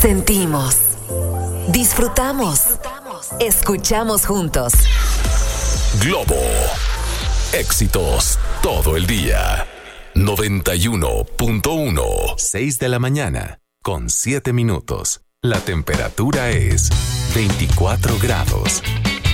Sentimos, disfrutamos, escuchamos juntos. Globo. Éxitos todo el día. 91.1. 6 de la mañana, con 7 minutos. La temperatura es 24 grados.